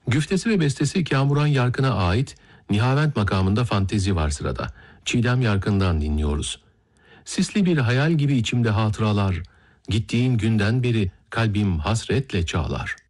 Güftesi ve bestesi Kamuran Yarkın'a ait Nihavent makamında fantezi var sırada. Çiğdem Yarkın'dan dinliyoruz. Sisli bir hayal gibi içimde hatıralar, gittiğin günden beri kalbim hasretle çağlar.